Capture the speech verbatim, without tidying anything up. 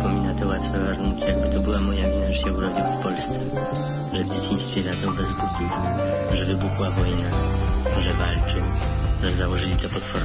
przypomina te łatwe warunki, jakby to była moja wina, że się urodził w Polsce, że w dzieciństwie latał bez butów, że wybuchła wojna, że walczył, że założyli to potworne